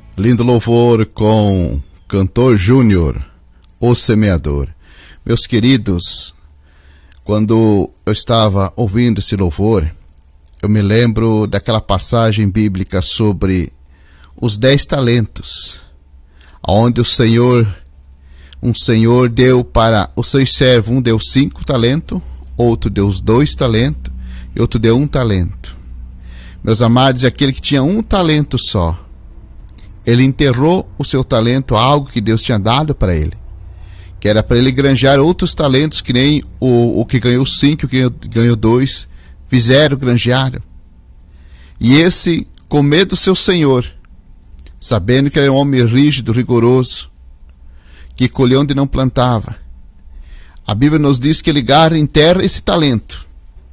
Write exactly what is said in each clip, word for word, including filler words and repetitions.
Lindo louvor com Cantor Júnior, O Semeador. Meus queridos, quando eu estava ouvindo esse louvor, eu me lembro daquela passagem bíblica sobre os dez talentos, onde o Senhor, um Senhor deu para os seus servos, um deu cinco talentos, outro deu os dois talentos e outro deu um talento. Meus amados, aquele que tinha um talento só, ele enterrou o seu talento, algo que Deus tinha dado para ele, que era para ele granjear outros talentos, que nem o, o que ganhou cinco, o que ganhou, ganhou dois, fizeram, granjearam. E esse, com medo do seu senhor, sabendo que era um homem rígido, rigoroso, que colheu onde não plantava, a Bíblia nos diz que ele garra em terra esse talento,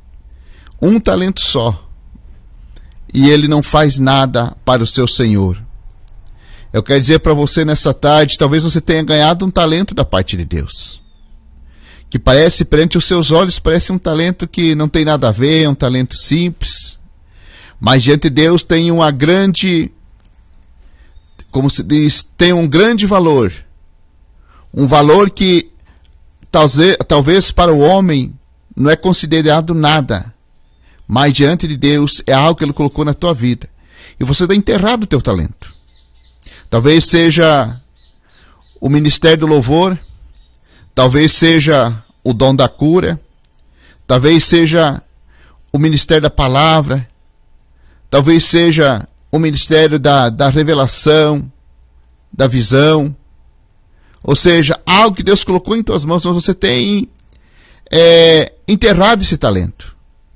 um talento só, e ele não faz nada para o seu senhor. Eu quero dizer para você nessa tarde, talvez você tenha ganhado um talento da parte de Deus, que parece, perante os seus olhos, parece um talento que não tem nada a ver, é um talento simples, mas diante de Deus tem uma grande, como se diz, tem um grande valor, um valor que talvez, talvez para o homem não é considerado nada, mas diante de Deus é algo que Ele colocou na tua vida, e você está enterrado o teu talento. Talvez seja o ministério do louvor, talvez seja o dom da cura, talvez seja o ministério da palavra, talvez seja o ministério da, da revelação, da visão, ou seja, algo que Deus colocou em tuas mãos, mas você tem é, enterrado esse talento.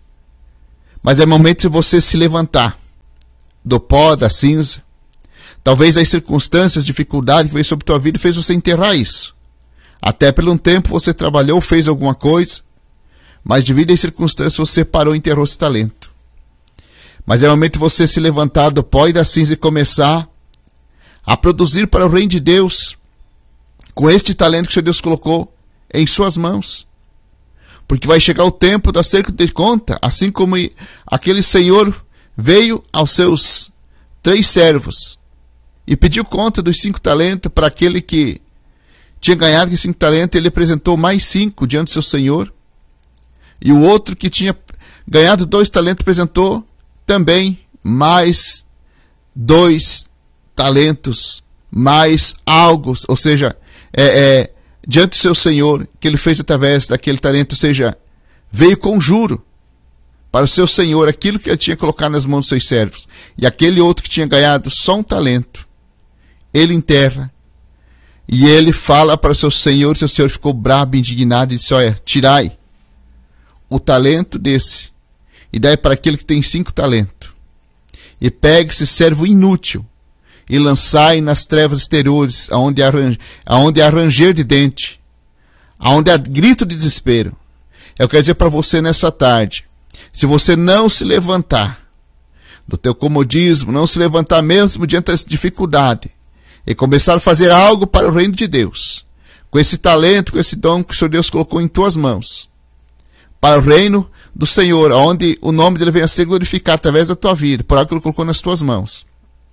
Mas é momento de você se levantar do pó, da cinza. Talvez as circunstâncias, dificuldade que veio sobre a tua vida fez você enterrar isso. Até por um tempo você trabalhou, fez alguma coisa, mas devido às circunstâncias você parou e enterrou esse talento. Mas é o momento de você se levantar do pó e da cinza e começar a produzir para o reino de Deus com este talento que o Senhor Deus colocou em suas mãos. Porque vai chegar o tempo da acerto de conta, assim como aquele senhor veio aos seus três servos e pediu conta dos cinco talentos para aquele que tinha ganhado cinco talentos. Ele apresentou mais cinco diante do seu senhor. E o outro que tinha ganhado dois talentos apresentou também mais dois talentos, mais algo. Ou seja, é, é, diante do seu senhor, que ele fez através daquele talento, ou seja, veio com juro para o seu senhor aquilo que ele tinha colocado nas mãos dos seus servos. E aquele outro que tinha ganhado só um talento, ele enterra, e ele fala para o seu senhor, e seu senhor ficou bravo, indignado, e disse: olha, tirai o talento desse, e dai para aquele que tem cinco talentos, e pegue esse servo inútil, e lançai nas trevas exteriores, aonde há, aonde há ranger de dente, aonde há grito de desespero. Eu quero dizer para você nessa tarde, se você não se levantar do teu comodismo, não se levantar mesmo diante dessa dificuldade, e começar a fazer algo para o reino de Deus, com esse talento, com esse dom que o Senhor Deus colocou em tuas mãos, para o reino do Senhor, onde o nome dele venha a ser glorificado através da tua vida, por algo que ele colocou nas tuas mãos,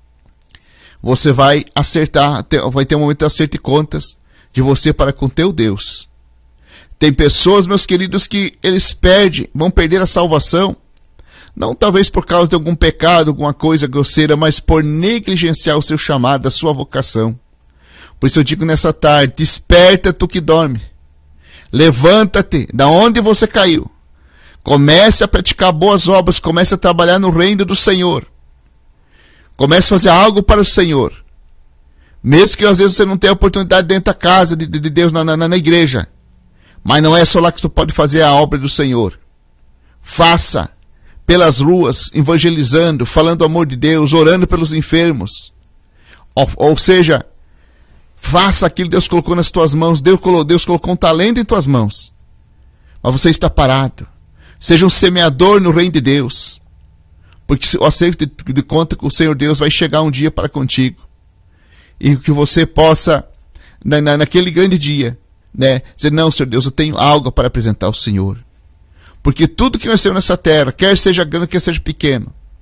você vai acertar, vai ter um momento de acerto de contas de você para com teu Deus. Tem pessoas, meus queridos, que eles perdem, vão perder a salvação, não talvez por causa de algum pecado, alguma coisa grosseira, mas por negligenciar o seu chamado, a sua vocação. Por isso eu digo nessa tarde: desperta tu que dorme, levanta-te da onde você caiu, comece a praticar boas obras, comece a trabalhar no reino do Senhor, comece a fazer algo para o Senhor, mesmo que às vezes você não tenha oportunidade dentro da casa de, de Deus, na, na, na igreja, mas não é só lá que tu pode fazer a obra do Senhor. Faça pelas ruas, evangelizando, falando o amor de Deus, orando pelos enfermos. Ou, ou seja, faça aquilo que Deus colocou nas tuas mãos. Deus colocou, Deus colocou um talento em tuas mãos, mas você está parado. Seja um semeador no reino de Deus, porque o acerto de, de conta com o Senhor Deus vai chegar um dia para contigo, e que você possa, na, na, naquele grande dia, né, dizer: não, Senhor Deus, eu tenho algo para apresentar ao Senhor. Porque tudo que nasceu nessa terra, quer seja grande, quer seja pequeno,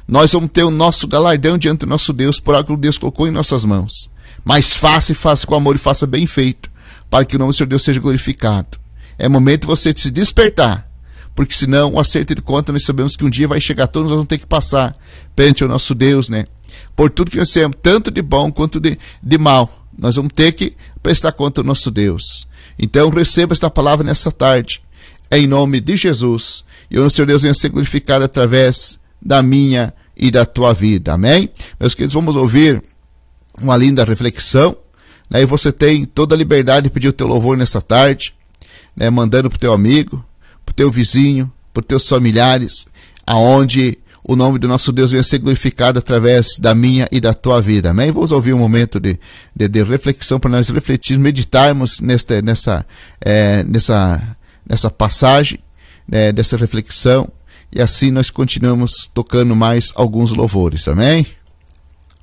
nós vamos ter o nosso galardão diante do nosso Deus por algo que Deus colocou em nossas mãos. Mas faça e faça com amor e faça bem feito, para que o nome do Senhor Deus seja glorificado. É momento de você se despertar, porque senão o acerto de conta nós sabemos que um dia vai chegar, todos nós vamos ter que passar perante o nosso Deus, né? Por tudo que nós temos, tanto de bom quanto de, de mal, nós vamos ter que prestar conta ao nosso Deus. Então receba esta palavra nessa tarde, em nome de Jesus, e o Senhor Deus venha ser glorificado através da minha e da tua vida, amém? Meus queridos, vamos ouvir uma linda reflexão, né? E você tem toda a liberdade de pedir o teu louvor nessa tarde, né? Mandando para o teu amigo, para o teu vizinho, para os teus familiares, aonde o nome do nosso Deus venha ser glorificado através da minha e da tua vida, amém? Vamos ouvir um momento de, de, de reflexão para nós refletirmos, meditarmos nesta, nessa, é, nessa, nessa passagem, né, dessa reflexão, e assim nós continuamos tocando mais alguns louvores, amém?